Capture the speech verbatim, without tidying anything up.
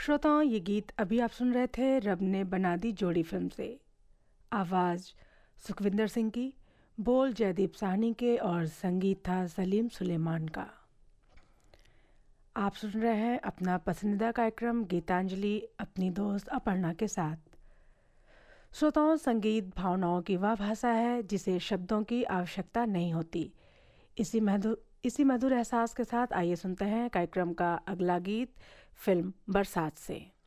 श्रोताओं, ये गीत अभी आप सुन रहे थे रब ने बना दी जोड़ी फिल्म से। आवाज़ सुखविंदर सिंह की, बोल जयदीप साहनी के और संगीत था सलीम सुलेमान का। आप सुन रहे हैं अपना पसंदीदा कार्यक्रम गीतांजलि अपनी दोस्त अपर्णा के साथ। श्रोताओं, संगीत भावनाओं की वह भाषा है जिसे शब्दों की आवश्यकता नहीं होती। इसी मधुर इसी मधुर एहसास के साथ आइए सुनते हैं कार्यक्रम का अगला गीत फिल्म बरसात से।